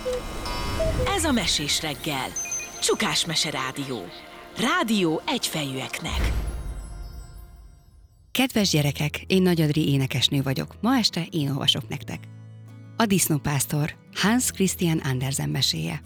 Ez a Mesés reggel. Csukás Mese Rádió. Rádió egyfejűeknek. Kedves gyerekek, én Nagy Adri énekesnő vagyok. Ma este én olvasok nektek. A disznópásztor, Hans Christian Andersen meséje.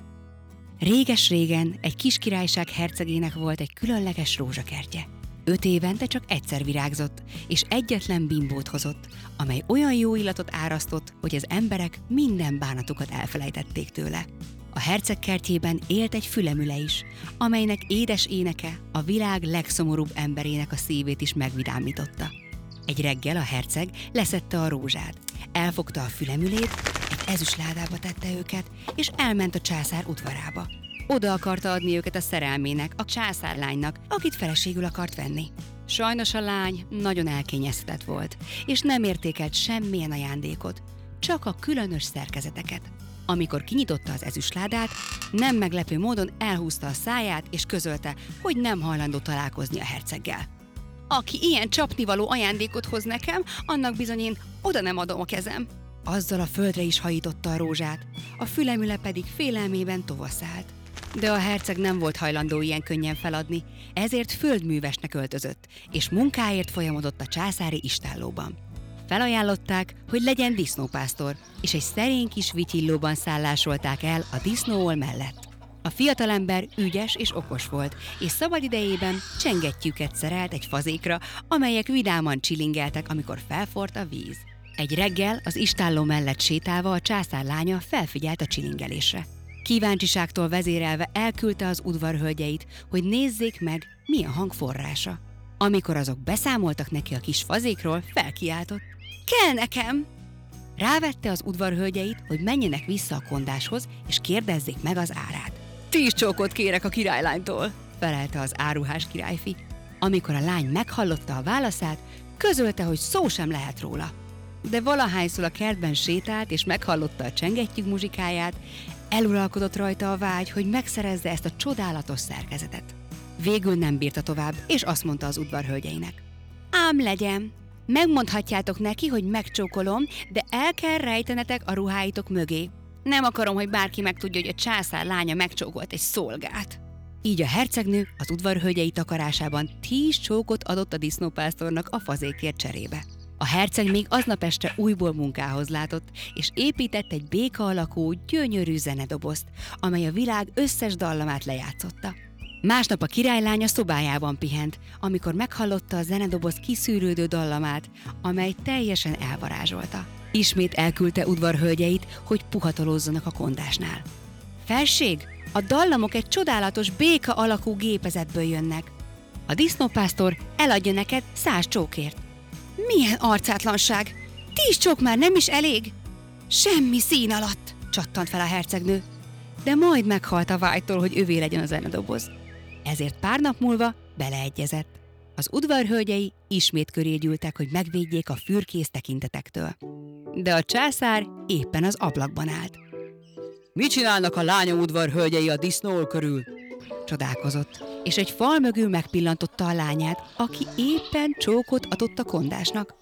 Réges-régen egy kis királyság hercegének volt egy különleges rózsakertje. 5 évente csak egyszer virágzott, és egyetlen bimbót hozott, amely olyan jó illatot árasztott, hogy az emberek minden bánatukat elfelejtették tőle. A herceg kertjében élt egy fülemüle is, amelynek édes éneke a világ legszomorúbb emberének a szívét is megvidámította. Egy reggel a herceg leszedte a rózsát, elfogta a fülemülét, egy ezüstládába tette őket, és elment a császár udvarába. Oda akarta adni őket a szerelmének, a császárlánynak, akit feleségül akart venni. Sajnos a lány nagyon elkényeztetett volt, és nem értékelt semmilyen ajándékot, csak a különös szerkezeteket. Amikor kinyitotta az ezüstládát, nem meglepő módon elhúzta a száját, és közölte, hogy nem hajlandó találkozni a herceggel. Aki ilyen csapnivaló ajándékot hoz nekem, annak bizony én oda nem adom a kezem. Azzal a földre is hajította a rózsát, a fülemüle pedig félelmében tovaszállt. De a herceg nem volt hajlandó ilyen könnyen feladni, ezért földművesnek öltözött, és munkáért folyamodott a császári istállóban. Felajánlották, hogy legyen disznópásztor, és egy szerény kis vityillóban szállásolták el a disznóol mellett. A fiatalember ügyes és okos volt, és szabadidejében csengettyűket szerelt egy fazékra, amelyek vidáman csilingeltek, amikor felforrt a víz. Egy reggel az istálló mellett sétálva a császár lánya felfigyelt a csilingelésre. Kíváncsiságtól vezérelve elküldte az udvarhölgyeit, hogy nézzék meg, mi a hang forrása. Amikor azok beszámoltak neki a kis fazékról, felkiáltott: "Kell nekem!" Rávette az udvarhölgyeit, hogy menjenek vissza a kondáshoz, és kérdezzék meg az árát. "10 csókot kérek a királylánytól", felelte az áruhás királyfi. Amikor a lány meghallotta a válaszát, közölte, hogy szó sem lehet róla. De valahányszor a kertben sétált, és meghallotta a csengettyűk muzsikáját, eluralkodott rajta a vágy, hogy megszerezze ezt a csodálatos szerkezetet. Végül nem bírta tovább, és azt mondta az udvarhölgyeinek: "Ám legyen! Megmondhatjátok neki, hogy megcsókolom, de el kell rejtenetek a ruháitok mögé. Nem akarom, hogy bárki megtudja, hogy a császár lánya megcsókolt egy szolgát." Így a hercegnő az udvarhölgyei takarásában 10 csókot adott a disznópásztornak a fazékért cserébe. A herceg még aznap este újból munkához látott, és épített egy béka alakú, gyönyörű zenedobozt, amely a világ összes dallamát lejátszotta. Másnap a királylány a szobájában pihent, amikor meghallotta a zenedoboz kiszűrődő dallamát, amely teljesen elvarázsolta. Ismét elküldte udvarhölgyeit, hogy puhatolózzanak a kondásnál. "Felség, a dallamok egy csodálatos béka alakú gépezetből jönnek. A disznópásztor eladja neked 100 csókért." "Milyen arcátlanság! 10 csók már nem is elég?" "Semmi szín alatt!" csattant fel a hercegnő, de majd meghalt a vágytól, hogy övé legyen a zenedoboz. Ezért pár nap múlva beleegyezett. Az udvarhölgyei ismét köré gyűltek, hogy megvédjék a fürkész tekintetektől. De a császár éppen az ablakban állt. "Mit csinálnak a lányom udvarhölgyei a disznóol körül?" csodálkozott, és egy fal mögül megpillantotta a lányát, aki éppen csókot adott a kondásnak.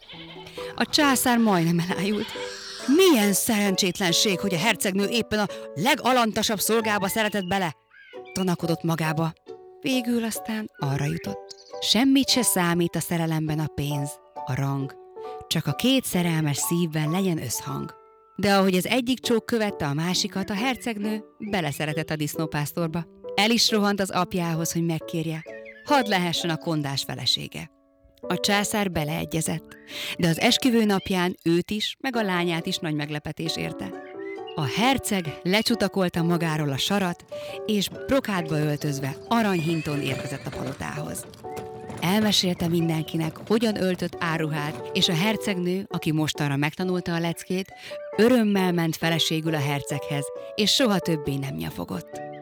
A császár majdnem elájult. "Milyen szerencsétlenség, hogy a hercegnő éppen a legalantasabb szolgába szeretett bele!" tanakodott magába. Végül aztán arra jutott: semmit se számít a szerelemben a pénz, a rang, csak a 2 szerelmes szívben legyen összhang. De ahogy az egyik csók követte a másikat, a hercegnő beleszeretett a disznópásztorba. El is rohant az apjához, hogy megkérje, hadd lehessen a kondás felesége. A császár beleegyezett, de az esküvő napján őt is, meg a lányát is nagy meglepetés érte. A herceg lecsutakolta magáról a sarat, és brokátba öltözve aranyhinton érkezett a palotához. Elmesélte mindenkinek, hogyan öltött áruhát, és a hercegnő, aki mostanra megtanulta a leckét, örömmel ment feleségül a herceghez, és soha többé nem nyafogott.